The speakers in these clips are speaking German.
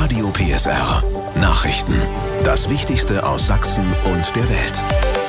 Radio PSR. Nachrichten. Das Wichtigste aus Sachsen und der Welt.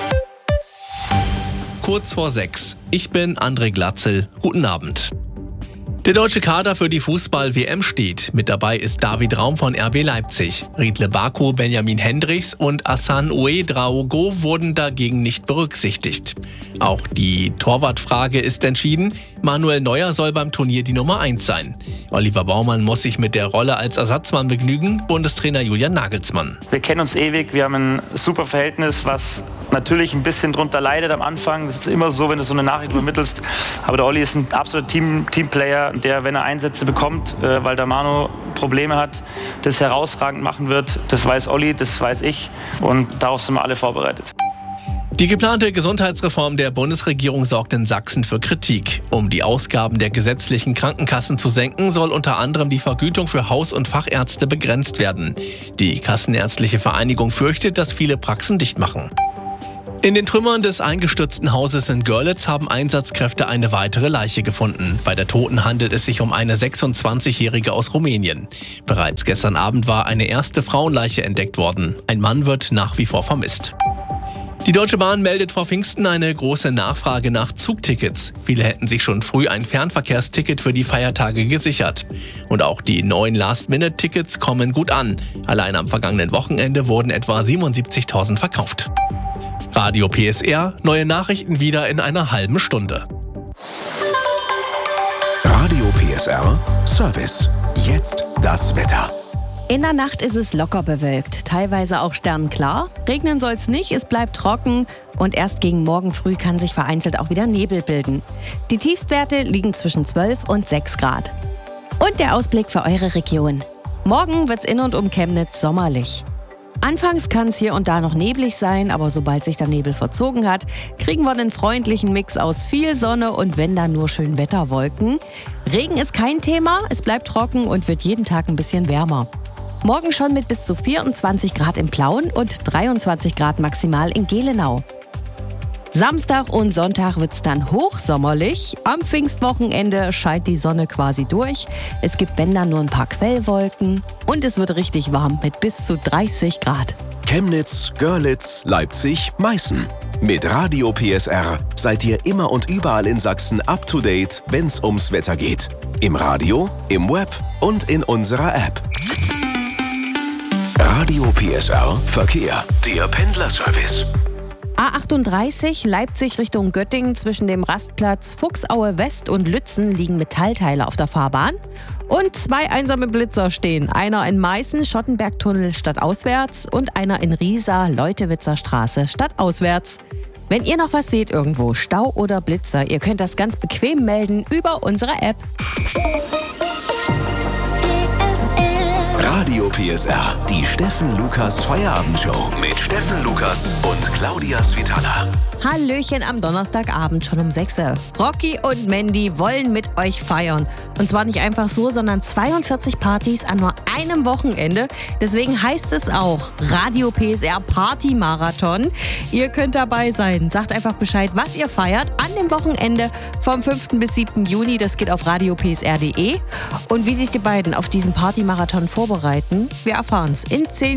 Kurz vor 6. Ich bin André Glatzel. Guten Abend. Der deutsche Kader für die Fußball-WM steht. Mit dabei ist David Raum von RB Leipzig. Riedle Baku, Benjamin Hendricks und Hassan Ouedraogo wurden dagegen nicht berücksichtigt. Auch die Torwartfrage ist entschieden. Manuel Neuer soll beim Turnier die Nummer 1 sein. Oliver Baumann muss sich mit der Rolle als Ersatzmann begnügen, Bundestrainer Julian Nagelsmann. Wir kennen uns ewig, wir haben ein super Verhältnis, was natürlich ein bisschen drunter leidet am Anfang. Das ist immer so, wenn du so eine Nachricht übermittelst. Aber der Olli ist ein absoluter Teamplayer, der, wenn er Einsätze bekommt, weil der Manu Probleme hat, das herausragend machen wird. Das weiß Olli, das weiß ich. Und darauf sind wir alle vorbereitet. Die geplante Gesundheitsreform der Bundesregierung sorgt in Sachsen für Kritik. Um die Ausgaben der gesetzlichen Krankenkassen zu senken, soll unter anderem die Vergütung für Haus- und Fachärzte begrenzt werden. Die Kassenärztliche Vereinigung fürchtet, dass viele Praxen dicht machen. In den Trümmern des eingestürzten Hauses in Görlitz haben Einsatzkräfte eine weitere Leiche gefunden. Bei der Toten handelt es sich um eine 26-Jährige aus Rumänien. Bereits gestern Abend war eine erste Frauenleiche entdeckt worden. Ein Mann wird nach wie vor vermisst. Die Deutsche Bahn meldet vor Pfingsten eine große Nachfrage nach Zugtickets. Viele hätten sich schon früh ein Fernverkehrsticket für die Feiertage gesichert. Und auch die neuen Last-Minute-Tickets kommen gut an. Allein am vergangenen Wochenende wurden etwa 77.000 verkauft. Radio PSR, neue Nachrichten wieder in einer halben Stunde. Radio PSR Service. Jetzt das Wetter. In der Nacht ist es locker bewölkt, teilweise auch sternklar. Regnen soll es nicht, es bleibt trocken und erst gegen morgen früh kann sich vereinzelt auch wieder Nebel bilden. Die Tiefstwerte liegen zwischen 12 und 6 Grad. Und der Ausblick für eure Region. Morgen wird's in und um Chemnitz sommerlich. Anfangs kann es hier und da noch neblig sein, aber sobald sich der Nebel verzogen hat, kriegen wir einen freundlichen Mix aus viel Sonne und wenn dann nur schön Wetterwolken. Regen ist kein Thema, es bleibt trocken und wird jeden Tag ein bisschen wärmer. Morgen schon mit bis zu 24 Grad im Plauen und 23 Grad maximal in Gelenau. Samstag und Sonntag wird's dann hochsommerlich. Am Pfingstwochenende scheint die Sonne quasi durch. Es gibt wenn dann nur ein paar Quellwolken und es wird richtig warm mit bis zu 30 Grad. Chemnitz, Görlitz, Leipzig, Meißen. Mit Radio PSR seid ihr immer und überall in Sachsen up to date, wenn's ums Wetter geht. Im Radio, im Web und in unserer App. Radio PSR Verkehr, der Pendlerservice. A38 Leipzig Richtung Göttingen zwischen dem Rastplatz Fuchsaue West und Lützen liegen Metallteile auf der Fahrbahn. Und 2 einsame Blitzer stehen. Einer in Meißen, Schottenbergtunnel stadtauswärts und einer in Riesa, Leutewitzer Straße stadtauswärts. Wenn ihr noch was seht irgendwo, Stau oder Blitzer, ihr könnt das ganz bequem melden über unsere App. Radio PSR, die Steffen Lukas Feierabendshow mit Steffen Lukas und Claudia Svitala. Hallöchen am Donnerstagabend schon um 6 Uhr. Rocky und Mandy wollen mit euch feiern. Und zwar nicht einfach so, sondern 42 Partys an nur einem Wochenende. Deswegen heißt es auch Radio PSR Party Marathon. Ihr könnt dabei sein. Sagt einfach Bescheid, was ihr feiert an dem Wochenende vom 5. bis 7. Juni. Das geht auf radiopsr.de. Und wie sich die beiden auf diesen Party Marathon vorbereiten, wir erfahren es in 10